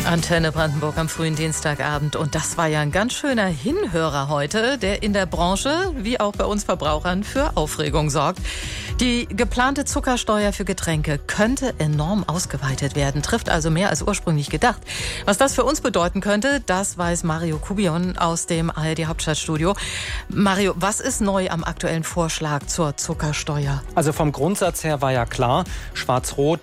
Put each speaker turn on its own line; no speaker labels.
Antenne Brandenburg am frühen Dienstagabend. Und das war ja ein ganz schöner Hinhörer heute, der in der Branche, wie auch bei uns Verbrauchern, für Aufregung sorgt. Die geplante Zuckersteuer für Getränke könnte enorm ausgeweitet werden, trifft also mehr als ursprünglich gedacht. Was das für uns bedeuten könnte, das weiß Mario Kubion aus dem ARD Hauptstadtstudio. Mario, was ist neu am aktuellen Vorschlag zur Zuckersteuer?
Also vom Grundsatz her war ja klar, Schwarz-Rot